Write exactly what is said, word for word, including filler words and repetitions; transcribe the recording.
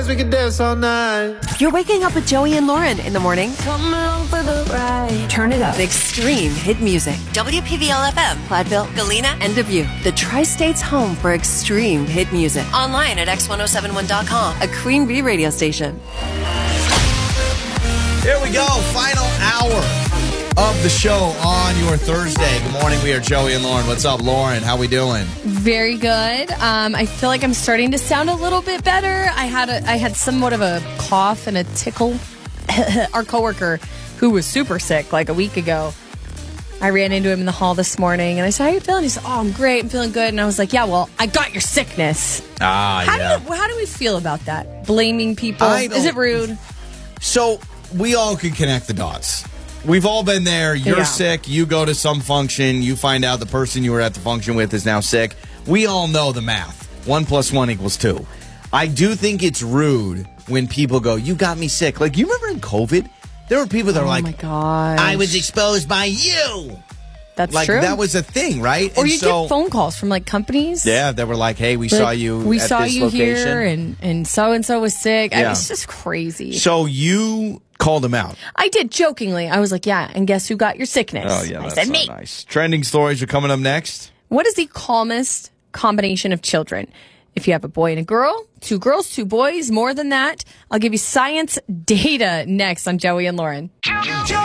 dance, we can dance all night. You're waking up with Joey and Lauren in the morning. Come along for the ride. Turn it up. Extreme hit music. W P V L F M, Platteville, Galena, and Dubuque. The Tri-State's home for extreme hit music. Online at x ten seventy-one dot com, a Queen Bee radio station. Here we go. Final hour of the show on your Thursday. Good morning. We are Joey and Lauren. What's up, Lauren? How we doing? Very good. Um, I feel like I'm starting to sound a little bit better. I had a, I had somewhat of a cough and a tickle. Our coworker, who was super sick like a week ago, I ran into him in the hall this morning, and I said, "How are you feeling?" He said, "Oh, I'm great. I'm feeling good." And I was like, "Yeah, well, I got your sickness." Ah, how yeah. Do you, how do we feel about that? Blaming people? Is it rude? So we all can connect the dots. We've all been there. You're Yeah. sick. You go to some function. You find out the person you were at the function with is now sick. We all know the math. One plus one equals two. I do think it's rude when people go, "You got me sick." Like, you remember in COVID? There were people that were Oh like, my gosh. "I was exposed by you." That's like, true. that was a thing, right? Or And you so, get phone calls from like companies. Yeah, they were like, "Hey, we Like, saw you We at saw this you location." here, and and so and so was sick. I mean, Yeah. it's just crazy. So you called him out. I did jokingly. I was like, "Yeah, and guess who got your sickness?" Oh, yeah, I that's said, so "Me." nice. Trending stories are coming up next. What is the calmest combination of children? If you have a boy and a girl, two girls, two boys, more than that, I'll give you science data next on Joey and Lauren.